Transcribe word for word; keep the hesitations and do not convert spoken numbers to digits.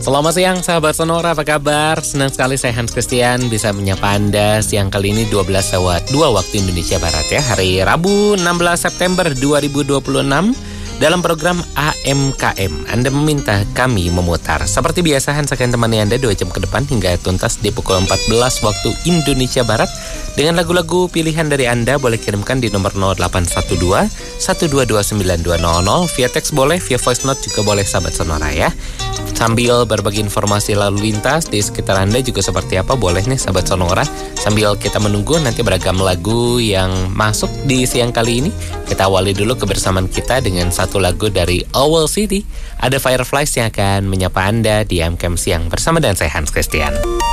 Selamat siang sahabat Sonora, apa kabar? Senang sekali saya Hans Christian bisa menyapa Anda siang kali ini dua belas lewat dua waktu Indonesia Barat ya. Hari Rabu enam belas September dua ribu dua puluh enam dalam program A M K M. Anda meminta kami memutar. Seperti biasa Hans akan temani Anda dua jam ke depan hingga tuntas di pukul empat belas waktu Indonesia Barat. Dengan lagu-lagu pilihan dari Anda boleh kirimkan di nomor nol delapan satu dua, satu dua dua sembilan dua nol nol. Via teks boleh, via voice note juga boleh sahabat Sonora ya. Sambil berbagi informasi lalu lintas di sekitar Anda juga seperti apa boleh nih sahabat Sonora. Sambil kita menunggu nanti beragam lagu yang masuk di siang kali ini. Kita awali dulu kebersamaan kita dengan satu lagu dari Owl City. Ada Fireflies yang akan menyapa Anda di A M K M Siang bersama dengan saya Hans Christian.